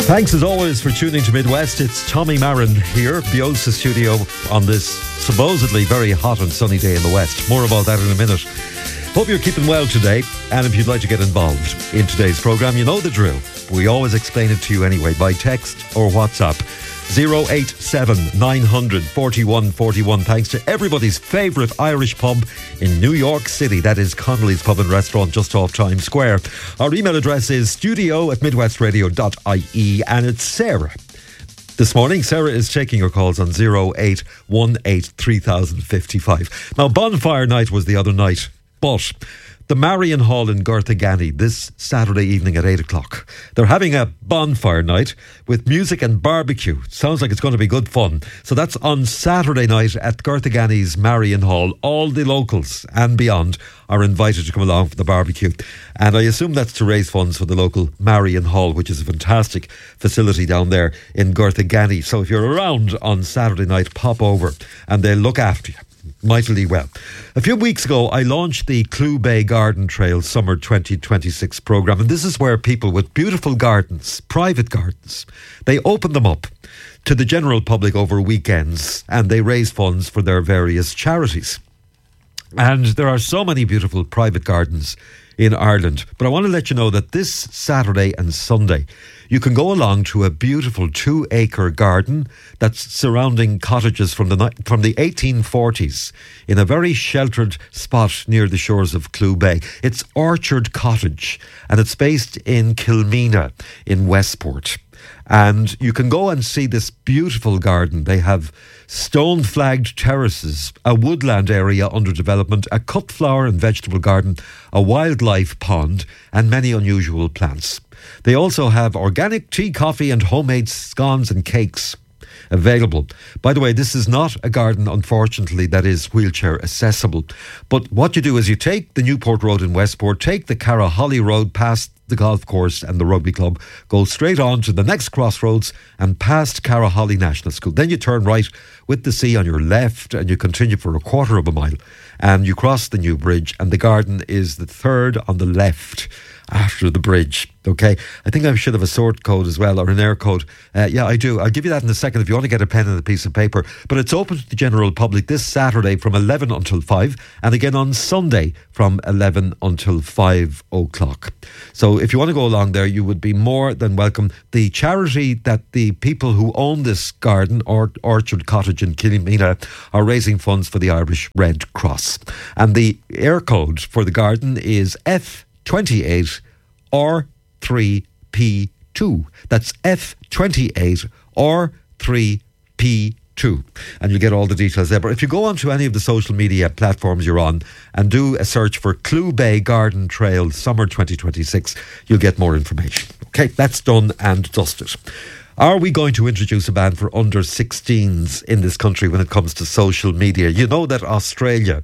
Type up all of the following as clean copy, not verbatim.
Thanks as always for tuning to Midwest. It's Tommy Marin here, Biosa Studio, on this supposedly very hot and sunny day in the West. More about that in a minute. Hope you're keeping well today, and if you'd like to get involved in today's programme, you know the drill. We always explain it to you anyway, by text or WhatsApp. 087 900 4141. Thanks to everybody's favourite Irish pub in New York City. That is Connolly's Pub and Restaurant just off Times Square. Our email address is studio@midwestradio.ie, and it's Sarah. This morning, Sarah is taking your calls on 0818 3055. Now, Bonfire Night was the other night, but the Marion Hall in Garthagani this Saturday evening at 8 o'clock. They're having a bonfire night with music and barbecue. Sounds like it's going to be good fun. So that's on Saturday night at Garthagani's Marion Hall. All the locals and beyond are invited to come along for the barbecue. And I assume that's to raise funds for the local Marion Hall, which is a fantastic facility down there in Garthagani. So if you're around on Saturday night, pop over and they'll look after you mightily well. A few weeks ago, I launched the Clew Bay Garden Trail Summer 2026 programme, and this is where people with beautiful gardens, private gardens, they open them up to the general public over weekends and they raise funds for their various charities. And there are so many beautiful private gardens in Ireland. But I want to let you know that this Saturday and Sunday, you can go along to a beautiful 2-acre garden that's surrounding cottages from the 1840s in a very sheltered spot near the shores of Clew Bay. It's Orchard Cottage, and it's based in Kilmena in Westport. And you can go and see this beautiful garden. They have stone-flagged terraces, a woodland area under development, a cut flower and vegetable garden, a wildlife pond, and many unusual plants. They also have organic tea, coffee, and homemade scones and cakes available. By the way, this is not a garden, unfortunately, that is wheelchair accessible. But what you do is you take the Newport Road in Westport, take the Caraholly Road past the golf course and the rugby club, go straight on to the next crossroads and past Caraholly National School. Then you turn right with the sea on your left and you continue for a quarter of a mile and you cross the new bridge, and the garden is the third on the left after the bridge. Okay, I think I should have a sort code as well, or an air code. Yeah, I do. I'll give you that in a second if you want to get a pen and a piece of paper. But it's open to the general public this Saturday from 11 until 5, and again on Sunday from 11 until 5 o'clock. So if you want to go along there, you would be more than welcome. The charity that the people who own this garden, or Orchard Cottage in Kilmena, are raising funds for the Irish Red Cross. And the air code for the garden is F28 or 3P2. That's F28 or 3P2. And you'll get all the details there. But if you go onto any of the social media platforms you're on and do a search for Clew Bay Garden Trail Summer 2026, you'll get more information. Okay, that's done and dusted. Are we going to introduce a ban for under 16s in this country when it comes to social media? You know that Australia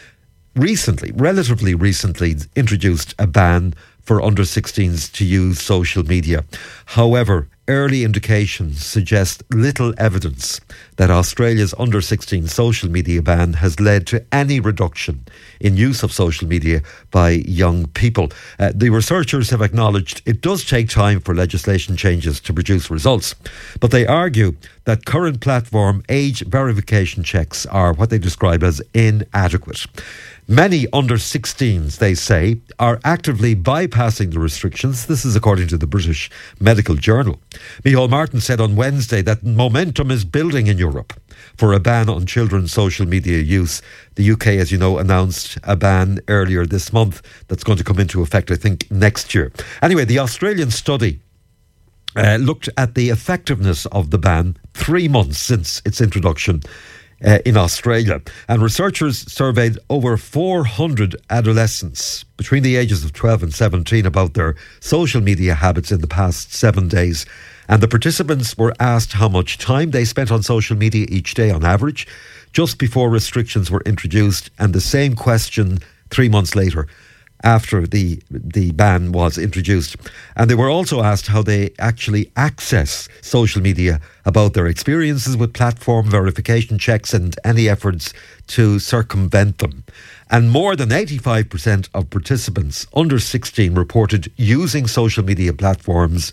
relatively recently, introduced a ban for under 16s to use social media. However, early indications suggest little evidence that Australia's under 16 social media ban has led to any reduction in use of social media by young people. The researchers have acknowledged it does take time for legislation changes to produce results, but they argue that current platform age verification checks are what they describe as inadequate. Many under 16s, they say, are actively bypassing the restrictions. This is according to the British Medical Journal. Micheál Martin said on Wednesday that momentum is building in Europe for a ban on children's social media use. The UK, as you know, announced a ban earlier this month that's going to come into effect, I think, next year. Anyway, the Australian study looked at the effectiveness of the ban 3 months since its introduction in Australia. And researchers surveyed over 400 adolescents between the ages of 12 and 17 about their social media habits in the past 7 days. And the participants were asked how much time they spent on social media each day on average, just before restrictions were introduced, and the same question 3 months later, after the ban was introduced. And they were also asked how they actually access social media, about their experiences with platform verification checks and any efforts to circumvent them. And more than 85% of participants under 16 reported using social media platforms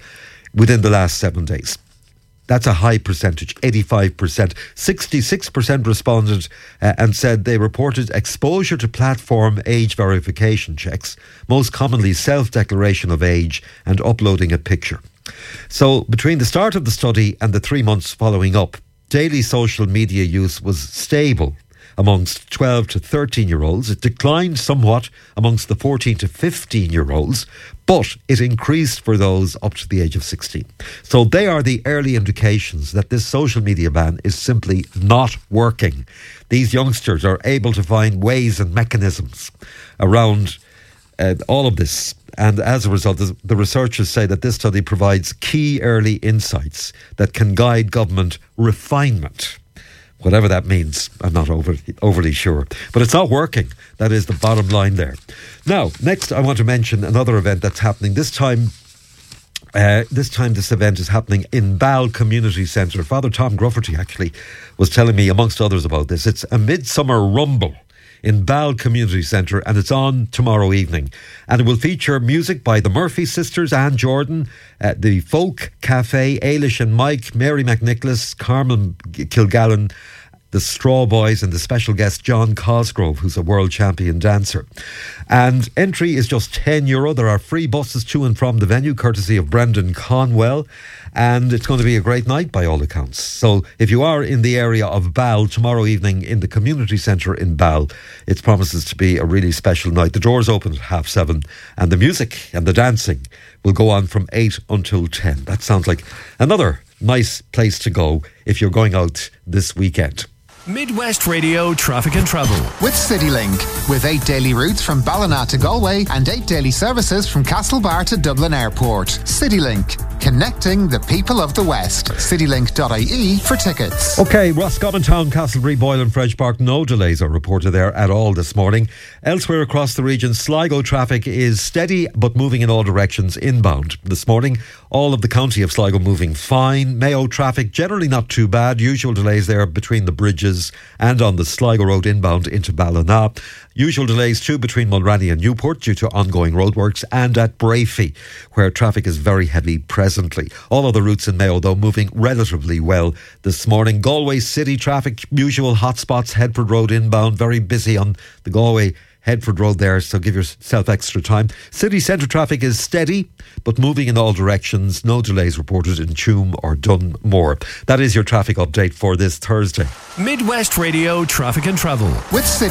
within the last 7 days. That's a high percentage, 85%. 66% responded and said they reported exposure to platform age verification checks, most commonly self-declaration of age and uploading a picture. So between the start of the study and the 3 months following up, daily social media use was stable amongst 12 to 13-year-olds. It declined somewhat amongst the 14 to 15-year-olds, but it increased for those up to the age of 16. So they are the early indications that this social media ban is simply not working. These youngsters are able to find ways and mechanisms around all of this. And as a result, the researchers say that this study provides key early insights that can guide government refinement. Whatever that means, I'm not overly sure. But it's not working. That is the bottom line there. Now, next I want to mention another event that's happening. This time this event is happening in Ball Community Centre. Father Tom Grufferty actually was telling me, amongst others, about this. It's a Midsummer Rumble in Ball Community Centre, and it's on tomorrow evening. And it will feature music by the Murphy sisters, Anne Jordan, the Folk Cafe, Ailish and Mike, Mary McNicholas, Carmen Kilgallen, the Straw Boys, and the special guest John Cosgrove, who's a world champion dancer. And entry is just €10. There are free buses to and from the venue, courtesy of Brendan Conwell. And it's going to be a great night by all accounts. So if you are in the area of Ball tomorrow evening in the community centre in Ball, it promises to be a really special night. The doors open at 7:30 and the music and the dancing will go on from 8 until 10. That sounds like another nice place to go if you're going out this weekend. Midwest Radio Traffic and Travel with CityLink, with 8 daily routes from Ballina to Galway and 8 daily services from Castlebar to Dublin Airport. CityLink, connecting the people of the West. CityLink.ie for tickets. OK, Roscommon Town, Castleberry, Boyle and French Park, no delays are reported there at all this morning. Elsewhere across the region, Sligo traffic is steady but moving in all directions inbound. This morning, all of the county of Sligo moving fine. Mayo traffic generally not too bad. Usual delays there between the bridges and on the Sligo Road inbound into Ballina. Usual delays too between Mulranny and Newport due to ongoing roadworks, and at Brafey, where traffic is very heavy presently. All other routes in Mayo, though, moving relatively well this morning. Galway City traffic, usual hotspots, Headford Road inbound, very busy on the Galway Headford Road there, so give yourself extra time. City centre traffic is steady, but moving in all directions. No delays reported in Tuam or Dunmore. That is your traffic update for this Thursday. Midwest Radio Traffic and Travel with City.